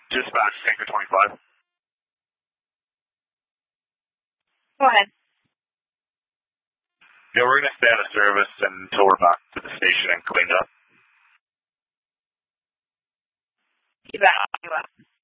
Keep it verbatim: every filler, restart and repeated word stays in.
Dispatch, Tanker twenty-five. Go ahead. Yeah, we're going to stay out of service until we're back to the station and cleaned up. You bet.